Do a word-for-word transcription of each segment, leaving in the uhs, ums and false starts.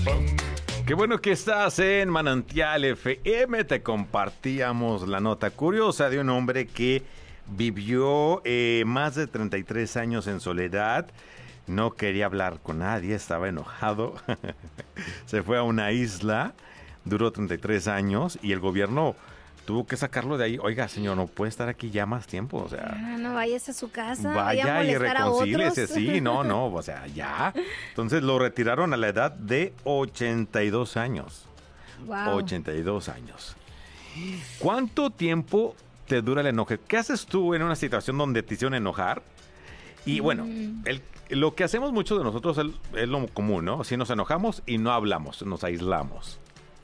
Qué bueno que estás en Manantial F M. Te compartíamos la nota curiosa de un hombre que vivió eh, más de treinta y tres años en soledad. No quería hablar con nadie, estaba enojado. Se fue a una isla, duró treinta y tres años y el gobierno tuvo que sacarlo de ahí. Oiga, señor, no puede estar aquí ya más tiempo, o sea... Ah, no vayas a su casa, vaya, vaya a y molestar a otros. reconcíliese, sí, no, no, o sea, ya. Entonces lo retiraron a la edad de ochenta y dos años. Wow. ochenta y dos años. ¿Cuánto tiempo te dura el enojo? ¿Qué haces tú en una situación donde te hicieron enojar? Y bueno, Mm. el, lo que hacemos muchos de nosotros es, es lo común, ¿no? Si nos enojamos y no hablamos, nos aislamos.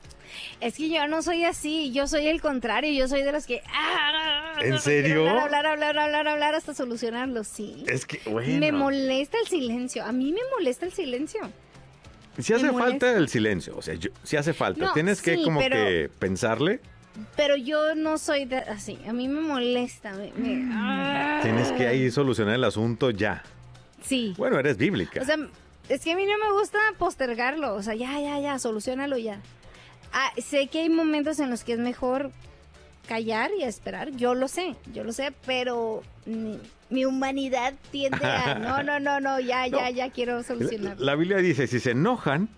Es que yo no soy así, yo soy el contrario, yo soy de los que... ah, ¿En no, no serio? quiero Hablar, hablar, hablar, hablar, hablar hasta solucionarlo, sí. Es que, bueno. Me molesta el silencio, a mí me molesta el silencio. Si hace me molesta. falta el silencio, o sea, yo, si hace falta, No, tienes que sí, como pero- que pensarle, Pero yo no soy de, así, a mí me molesta. Me, me- ah. tienes que ahí solucionar el asunto ya. Sí. Bueno, eres bíblica. O sea, es que a mí no me gusta postergarlo, o sea, ya, ya, ya, solucionalo ya. Ah, sé que hay momentos en los que es mejor callar y esperar, yo lo sé, yo lo sé, pero mi, mi humanidad tiende a, no, no, no, no, ya, No. ya, ya quiero La, solucionarlo. la Biblia dice, si se enojan,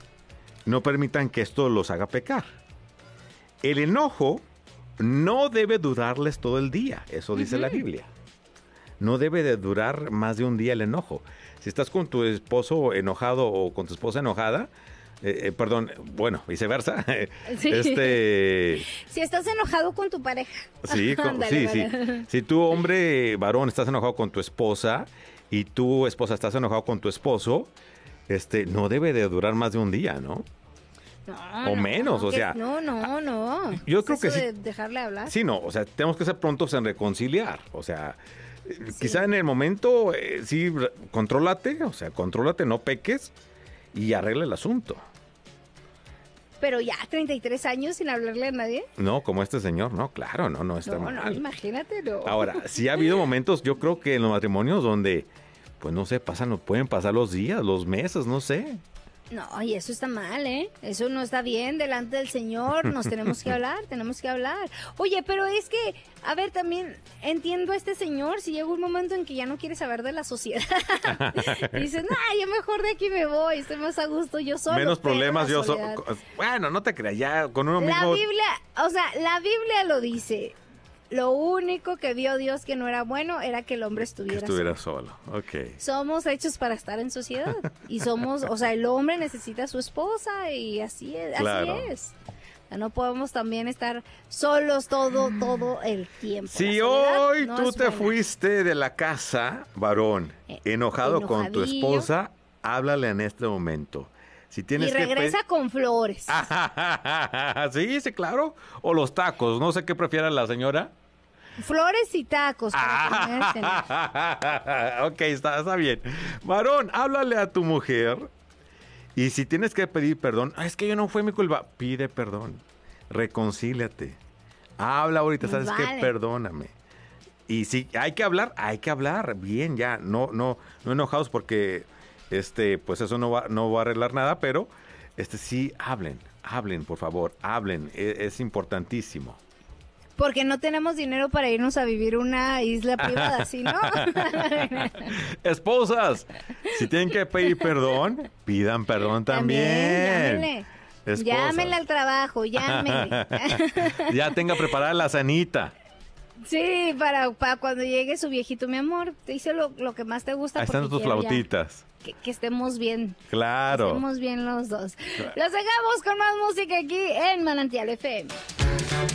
no permitan que esto los haga pecar. El enojo no debe durarles todo el día, eso dice la Biblia. No debe de durar más de un día el enojo. Si estás con tu esposo enojado o con tu esposa enojada, eh, eh, perdón, bueno, viceversa, Sí. este... Si estás enojado con tu pareja. Sí, con- Ándale, sí, sí. vale. Si tú, hombre, varón, estás enojado con tu esposa y tu esposa estás enojado con tu esposo, este, no debe de durar más de un día, ¿no? No, O no, menos, o que- sea, No, no, no. yo ¿Es creo que eso sí. de dejarle hablar. Sí, no, o sea, tenemos que ser prontos en reconciliar, o sea, eh, Sí. quizá en el momento, eh, sí, re- contrólate, o sea, contrólate, no peques y arregla el asunto. Pero ya, treinta y tres años sin hablarle a nadie. No, como este señor, no, claro, no, no está No, no, mal. imagínate, no. Ahora, sí ha habido momentos, yo creo que en los matrimonios donde, pues no sé, pasan, pueden pasar los días, los meses, no sé. No, y eso está mal, ¿eh? Eso no está bien delante del Señor. Nos tenemos que hablar, tenemos que hablar. Oye, pero es que, a ver, también entiendo a este señor si llega un momento en que ya no quiere saber de la sociedad. Y dices, nah, yo mejor de aquí me voy, estoy más a gusto yo solo. Menos pero problemas la yo soy. soledad. Bueno, no te creas, ya con uno La mismo. Biblia, o sea, la Biblia lo dice. Lo único que vio Dios que no era bueno era que el hombre Que estuviera, estuviera solo. solo. Ok. Somos hechos para estar en sociedad y somos, o sea, el hombre necesita a su esposa y así es, Claro. así es. O sea, no podemos también estar solos todo, todo el tiempo. Si La soledad hoy no tú es te buena. fuiste de la casa, varón, Eh, enojado con tu enojadillo. esposa, háblale en este momento. Si tienes Y que regresa pe- con flores. sí, sí, claro. O los tacos, no sé qué prefiera la señora. Flores y tacos para comer, señor. Ah, ok, está, está bien. Varón, háblale a tu mujer. Y si tienes que pedir perdón, "Ah, es que yo no fue mi culpa, pide perdón. Reconcíliate. Habla ahorita, ¿sabes qué? Vale. Perdóname. Y si hay que hablar, hay que hablar. Bien, ya. No, no, no enojados porque este, pues eso no va, no va a arreglar nada, pero este sí, hablen, hablen, por favor, hablen. Es, es importantísimo. Porque no tenemos dinero para irnos a vivir una isla privada, ¿sí, no? Esposas, si tienen que pedir perdón, pidan perdón también. llámenle. Esposas. Llámenle al trabajo, llámenle. Ya tenga preparada la cenita. Sí, para, para cuando llegue su viejito, mi amor, te hice lo, lo que más te gusta. Ahí están porque tus quiero ya flautitas. Que, que estemos bien. Claro. Que estemos bien los dos. Los dejamos con más música aquí en Manantial F M.